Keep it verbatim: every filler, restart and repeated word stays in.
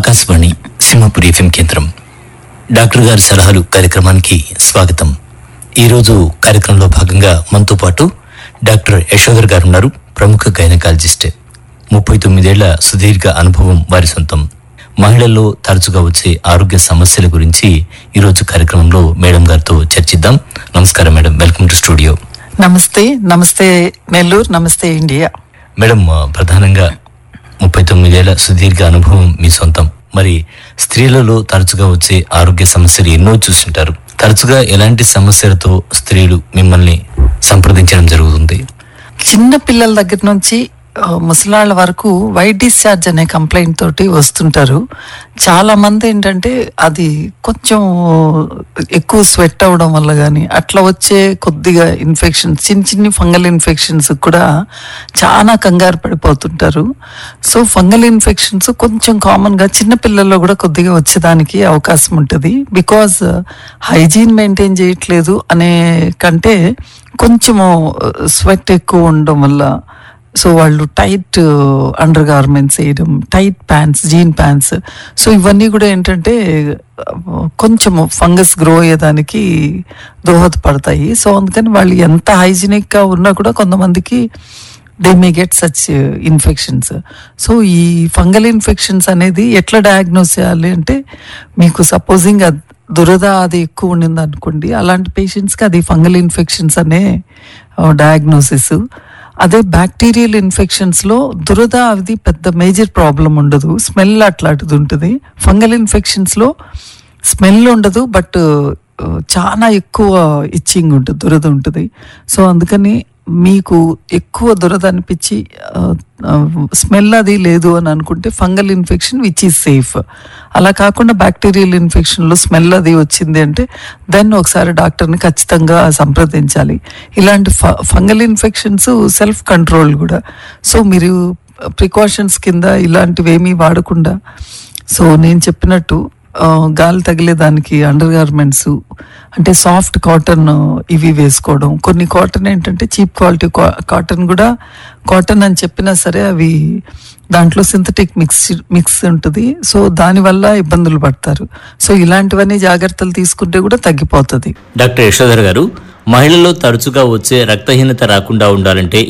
Akashvani Simhapuri FM కేంద్రం. Doctor గారి సలహాలు కార్యక్రమానికి స్వాగతం. ఈరోజు కార్యక్రమంలో భాగంగా మనతో పాటు డాక్టర్ యశోధర్ గారు ఉన్నారు. ప్రముఖ గైనకాలజిస్ట్. ముప్పై తొమ్మిదేళ్ల సుదీర్ఘ అనుభవం వారి సొంతం. మహిళల్లో తరచుగా వచ్చే ఆరోగ్య సమస్యల గురించి ఈరోజు కార్యక్రమంలో మేడం గారితో చర్చిద్దాం. నమస్కారం మేడం, వెల్కమ్ టు స్టూడియో. నమస్తే. నమస్తే నెల్లూరు, నమస్తే ఇండియా. మేడం, ప్రధానంగా ముప్పై తొమ్మిదేళ్ల సుదీర్ఘ అనుభవం మీ సొంతం. మరి స్త్రీలలో తరచుగా వచ్చే ఆరోగ్య సమస్యలు ఎన్నో చూస్తుంటారు. తరచుగా ఎలాంటి సమస్యలతో స్త్రీలు మిమ్మల్ని సంప్రదించడం జరుగుతుంది? చిన్న పిల్లల దగ్గర నుంచి ముసలాళ్ళ వరకు వైట్ డిశ్చార్జ్ అనే కంప్లైంట్ తోటి వస్తుంటారు. చాలా మంది ఏంటంటే అది కొంచెం ఎక్కువ స్వెట్ అవడం వల్ల కానీ అట్లా వచ్చే కొద్దిగా ఇన్ఫెక్షన్స్, చిన్న చిన్ని ఫంగల్ ఇన్ఫెక్షన్స్ కూడా చాలా కంగారు పడిపోతుంటారు. సో ఫంగల్ ఇన్ఫెక్షన్స్ కొంచెం కామన్గా చిన్నపిల్లల్లో కూడా కొద్దిగా వచ్చేదానికి అవకాశం ఉంటుంది. బికాజ్ హైజీన్ మెయింటైన్ చేయట్లేదు అనే కంటే కొంచెము స్వెట్ ఎక్కువ ఉండడం వల్ల, సో వాళ్ళు టైట్ అండర్ గార్మెంట్స్ వేయడం, tight pants, gene pants, so ఇవన్నీ కూడా ఏంటంటే కొంచెము ఫంగస్ గ్రో అయ్యేదానికి దోహదపడతాయి. సో అందుకని వాళ్ళు ఎంత హైజీనిక్గా ఉన్నా కూడా కొంతమందికి they may get such infections. So ఈ ఫంగల్ ఇన్ఫెక్షన్స్ అనేది ఎట్లా డయాగ్నోస్ చేయాలి అంటే, మీకు సపోజింగ్ దురద అది ఎక్కువ ఉండింది అనుకోండి, అలాంటి పేషెంట్స్కి అది ఫంగల్ ఇన్ఫెక్షన్స్ అనే డయాగ్నోసిస్. అదే బ్యాక్టీరియల్ ఇన్ఫెక్షన్స్లో దురద అది పెద్ద మేజర్ ప్రాబ్లం ఉండదు, స్మెల్ అట్లాంటిది ఉంటుంది. ఫంగల్ ఇన్ఫెక్షన్స్లో స్మెల్ ఉండదు, బట్ చాలా ఎక్కువ ఇచ్చింగ్ ఉంటుంది, దురద ఉంటుంది. సో అందుకని మీకు ఎక్కువ దురద అనిపించి స్మెల్ అది లేదు అని అనుకుంటే fungal infection which is safe. అలా కాకుండా బ్యాక్టీరియల్ ఇన్ఫెక్షన్లో స్మెల్ అది వచ్చింది అంటే దెన్ ఒకసారి డాక్టర్ని ఖచ్చితంగా సంప్రదించాలి. ఇలాంటి ఫ ఫంగల్ ఇన్ఫెక్షన్స్ సెల్ఫ్ కంట్రోల్ కూడా. సో మీరు ప్రికాషన్స్ కింద ఇలాంటివి ఏమీ వాడకుండా, సో నేను చెప్పినట్టు గాలి తగిలేదానికి అండర్ గార్మెంట్స్ అంటే సాఫ్ట్ కాటన్ ఇవి వేసుకోవడం. కొన్ని కాటన్ ఏంటంటే చీప్ క్వాలిటీ కాటన్ కూడా కాటన్ అని చెప్పినా సరే అవి దాంట్లో సింథటిక్ మిక్స్ మిక్స్ ఉంటుంది. సో దానివల్ల ఇబ్బందులు పడతారు. సో ఇలాంటివన్నీ జాగ్రత్తలు తీసుకుంటే కూడా తగ్గిపోతుంది. డాక్టర్ యశోధర్ గారు, మహిళల్లో తరచుగా వచ్చే రక్తహీనత రాకుండా ఉండాలంటే